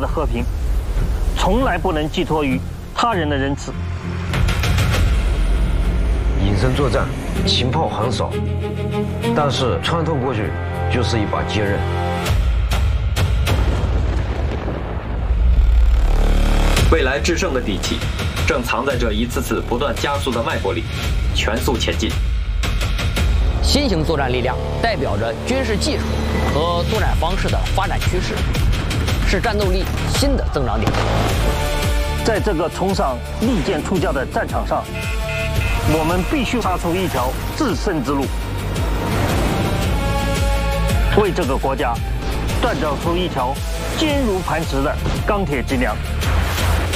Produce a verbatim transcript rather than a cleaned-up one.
和平，从来不能寄托于他人的仁慈。 隐身作战，情报很少，但是穿透过去就是一把坚刃。 未来制胜的底气，正藏在这一次次不断加速的脉搏里，全速前进。 新型作战力量代表着军事技术和作战方式的发展趋势，是战斗力新的增长点。 在这个崇尚利剑出鞘的战场上，我们必须杀出一条制胜之路，为这个国家锻造出一条坚如磐石的钢铁脊梁。